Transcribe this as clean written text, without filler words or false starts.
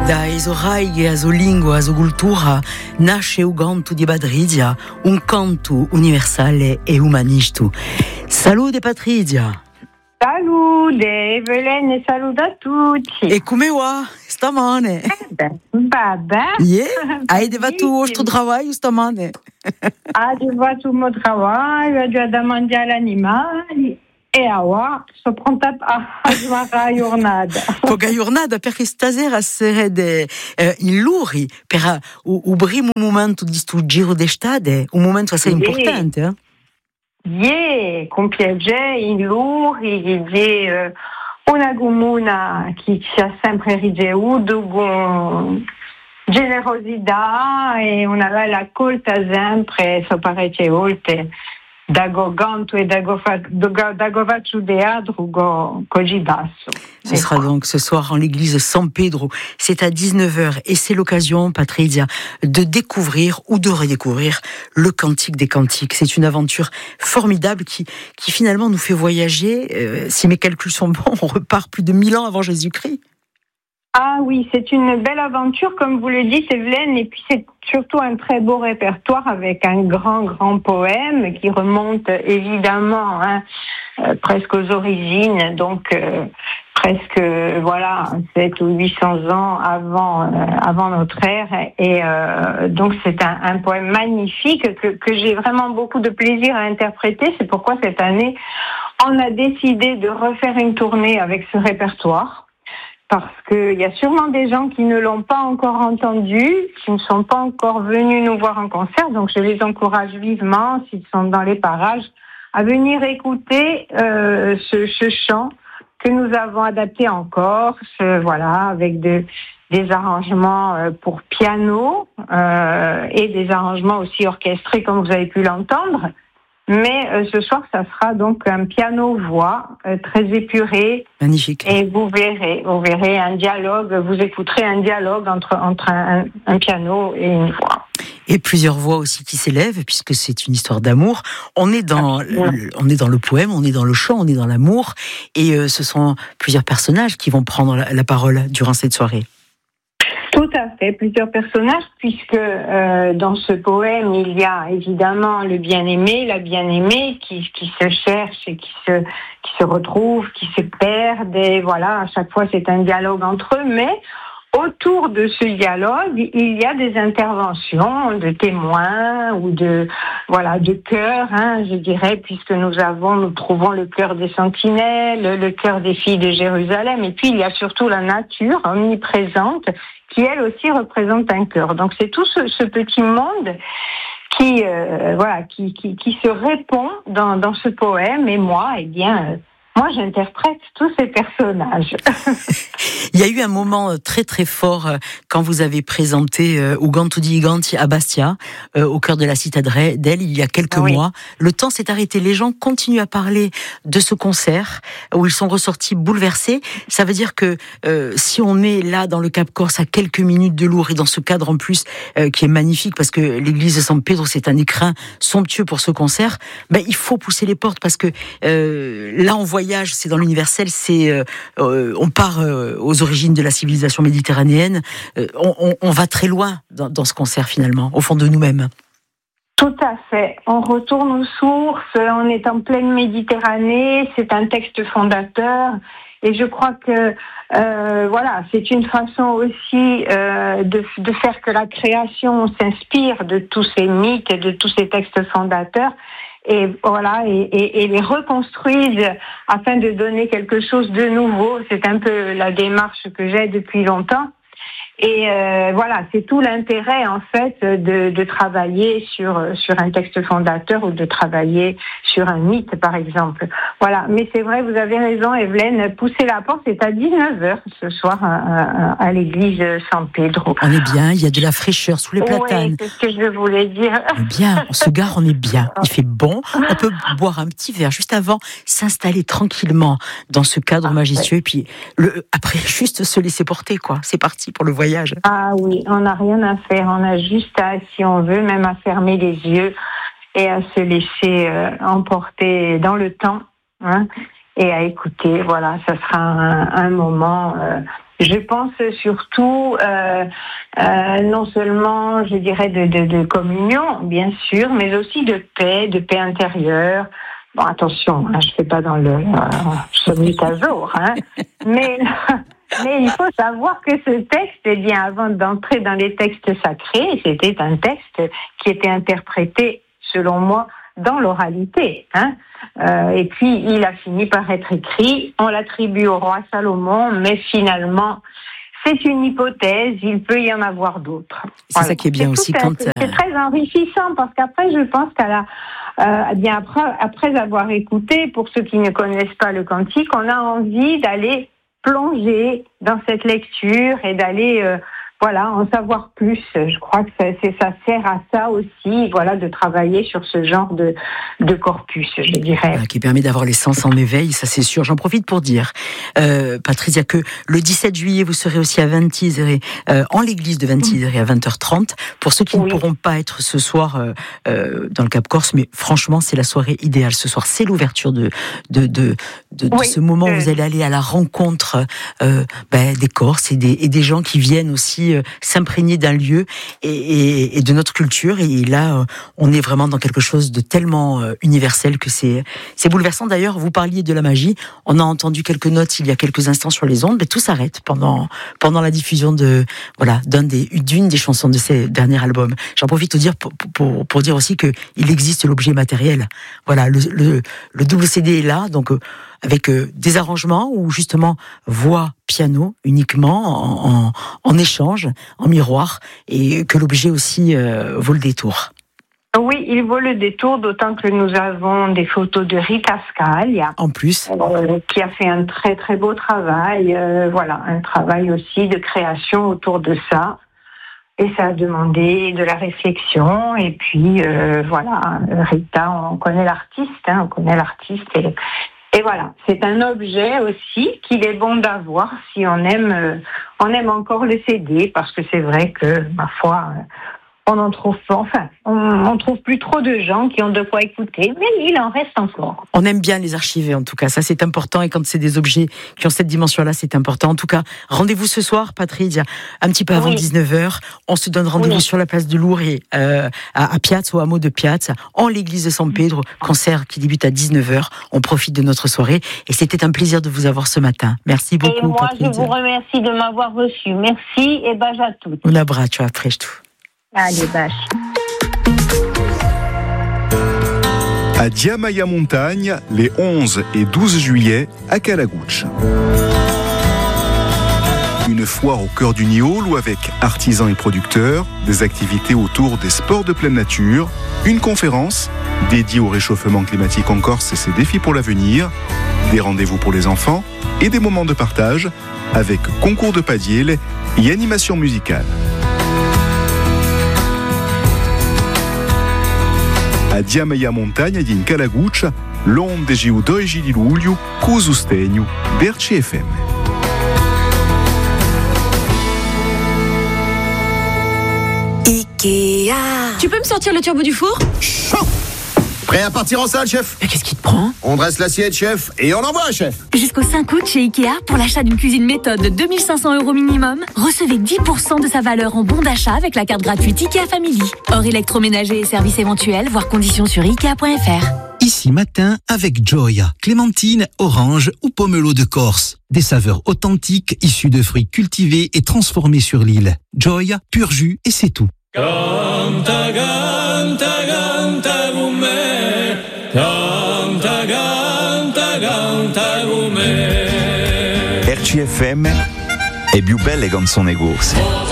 Da esorai a zo lingua, a zo cultura, nasce o canto di Patrizia, un canto universale e umanisto. Salute Patrizia! Salute Evelene e saluto a tutti. E come va stamane? Vabbè. Yeah. Hai fatto sto lavoro stamane? Ho fatto il mio lavoro, ho dato da mangiare agli animali e ora sono pronta a fare la giornata. Poca giornata perché stasera sarebbe in Luri per il primo momento di sto giro d'estate, un momento assai importante. Con piacere in Luri, una comuna che ci ha sempre ricevuto con generosità e una bella accolta sempre, so parecchie volte, da Goganto e da Govaccio Teatro così basso. Ce sera donc ce soir en l'église San Pedro. C'est à 19h et c'est l'occasion, Patrizia, de découvrir ou de redécouvrir le Cantique des Cantiques. C'est une aventure formidable qui finalement nous fait voyager. Si mes calculs sont bons, on repart plus de 1000 ans avant Jésus-Christ. Ah oui, c'est une belle aventure, comme vous le dites, Evelyne, et puis c'est surtout un très beau répertoire avec un grand poème qui remonte évidemment presque aux origines, donc presque 700 ou 800 ans avant notre ère, et donc c'est un poème magnifique que j'ai vraiment beaucoup de plaisir à interpréter. C'est pourquoi cette année on a décidé de refaire une tournée avec ce répertoire. Parce qu'il y a sûrement des gens qui ne l'ont pas encore entendu, qui ne sont pas encore venus nous voir en concert. Donc je les encourage vivement, s'ils sont dans les parages, à venir écouter ce chant que nous avons adapté en Corse, avec des arrangements pour piano et des arrangements aussi orchestrés, comme vous avez pu l'entendre. Mais ce soir, ça sera donc un piano-voix très épuré. Magnifique. Et vous verrez un dialogue, vous écouterez un dialogue entre un piano et une voix. Et plusieurs voix aussi qui s'élèvent, puisque c'est une histoire d'amour. On est dans le poème, on est dans le chant, on est dans l'amour. Et ce sont plusieurs personnages qui vont prendre la parole durant cette soirée. Tout à fait, plusieurs personnages, puisque dans ce poème, il y a évidemment le bien-aimé, la bien-aimée qui se cherche et qui se retrouve, qui se perdent, et voilà, à chaque fois c'est un dialogue entre eux, mais autour de ce dialogue, il y a des interventions de témoins ou de chœurs, je dirais, puisque nous trouvons le chœur des sentinelles, le chœur des filles de Jérusalem, et puis il y a surtout la nature omniprésente qui elle aussi représente un chœur. Donc c'est tout ce petit monde qui se répond dans ce poème, et moi, moi, j'interprète tous ces personnages. Il y a eu un moment très très fort quand vous avez présenté au Ganto di Ganti à Bastia, au cœur de la citadelle, il y a quelques mois. Le temps s'est arrêté. Les gens continuent à parler de ce concert où ils sont ressortis bouleversés. Ça veut dire que si on est là dans le Cap Corse à quelques minutes de Lourdes et dans ce cadre en plus qui est magnifique parce que l'église de San Pedro c'est un écrin somptueux pour ce concert, il faut pousser les portes parce que là on voyage, c'est dans l'universel, on part aux origines de la civilisation méditerranéenne, on va très loin dans ce concert finalement, au fond de nous-mêmes. Tout à fait. On retourne aux sources, on est en pleine Méditerranée, c'est un texte fondateur et je crois que c'est une façon aussi de faire que la création s'inspire de tous ces mythes et de tous ces textes fondateurs. Et les reconstruisent afin de donner quelque chose de nouveau. C'est un peu la démarche que j'ai depuis longtemps. Et c'est tout l'intérêt en fait de travailler sur un texte fondateur ou de travailler sur un mythe par exemple. Voilà, mais c'est vrai, vous avez raison Evelyne, pousser la porte, c'est à 19h ce soir à l'église San Pedro. On est bien, il y a de la fraîcheur sous les platanes. Oui, c'est ce que je voulais dire. On est bien, on se gare, on est bien. Il fait bon, on peut boire un petit verre juste avant, s'installer tranquillement dans ce cadre majestueux et puis après juste se laisser porter quoi. C'est parti pour le voyage. Ah oui, on n'a rien à faire, on a juste si on veut, même à fermer les yeux et à se laisser emporter dans le temps, et à écouter. Voilà, ça sera un moment Je pense surtout, non seulement, je dirais, de communion, bien sûr, mais aussi de paix intérieure. Bon, attention, je fais pas dans le semi-casour, mais il faut savoir que ce texte, eh bien, avant d'entrer dans les textes sacrés, c'était un texte qui était interprété, selon moi, dans l'oralité. Et puis, il a fini par être écrit. On l'attribue au roi Salomon, mais finalement, c'est une hypothèse. Il peut y en avoir d'autres. C'est ça qui est bien aussi. C'est très enrichissant parce qu'après, je pense après avoir écouté, pour ceux qui ne connaissent pas le cantique, on a envie d'aller plonger dans cette lecture et d'aller en savoir plus. Je crois que ça sert à ça aussi, de travailler sur ce genre de corpus, je dirais. Qui permet d'avoir les sens en éveil, ça c'est sûr. J'en profite pour dire, Patricia, que le 17 juillet, vous serez aussi à Ventiseri, en l'église de Ventiseri à 20h30. Pour ceux qui ne pourront pas être ce soir dans le Cap Corse, mais franchement, c'est la soirée idéale ce soir. C'est l'ouverture de ce moment où vous allez aller à la rencontre des Corses et des gens qui viennent aussi s'imprégner d'un lieu et de notre culture. Et là, on est vraiment dans quelque chose de tellement universel que c'est bouleversant. D'ailleurs, vous parliez de la magie. On a entendu quelques notes il y a quelques instants sur les ondes, mais tout s'arrête pendant la diffusion d'une des chansons de ces derniers albums. J'en profite pour dire aussi que il existe l'objet matériel. Voilà, le double CD est là, donc avec des arrangements ou justement voix, piano uniquement en échange, en miroir, et que l'objet aussi vaut le détour. Oui, il vaut le détour, d'autant que nous avons des photos de Rita Scaglia. En plus. Qui a fait un très très beau travail, un travail aussi de création autour de ça. Et ça a demandé de la réflexion, et puis Rita, on connaît l'artiste, et voilà, c'est un objet aussi qu'il est bon d'avoir si on aime encore le CD, parce que c'est vrai que, ma foi, on trouve plus trop de gens qui ont de quoi écouter, mais il en reste encore. On aime bien les archiver, en tout cas, ça c'est important, et quand c'est des objets qui ont cette dimension-là, c'est important. En tout cas, rendez-vous ce soir, Patricia, un petit peu avant 19h, on se donne rendez-vous sur la place de Lourdes, à Piazza, au hameau de Piazza, en l'église de San Pedro, concert qui débute à 19h, on profite de notre soirée, et c'était un plaisir de vous avoir ce matin. Merci beaucoup, et moi, Patricia. Je vous remercie de m'avoir reçu. Merci, et bâche à toutes. Un abbraccio, a presto. Allez, bâche. À Diamaia Montagne, les 11 et 12 juillet, à Calagouche. Une foire au cœur du Niol avec artisans et producteurs, des activités autour des sports de pleine nature, une conférence dédiée au réchauffement climatique en Corse et ses défis pour l'avenir, des rendez-vous pour les enfants et des moments de partage avec concours de padiel et animation musicale. A Diamaia Montagne e in Calagouche, l'11 e 12 di luglio, con sostegno d'RCFM. Ikea. Tu peux me sortir le turbo du four ? Chaud. Prêt à partir en salle, chef ? Mais qu'est-ce qui te prend ? On dresse l'assiette, chef, et on envoie, chef. Jusqu'au 5 août chez Ikea, pour l'achat d'une cuisine méthode de 2 500 € minimum, recevez 10% de sa valeur en bon d'achat avec la carte gratuite Ikea Family. Hors électroménager et services éventuels, voir conditions sur Ikea.fr. Ici matin avec Joya, clémentine, orange ou pomelo de Corse. Des saveurs authentiques issues de fruits cultivés et transformés sur l'île. Joya, pur jus et c'est tout. Canta, canta, canta con me. Canta, canta, canta con me. RCFM è più belle canzoni corse.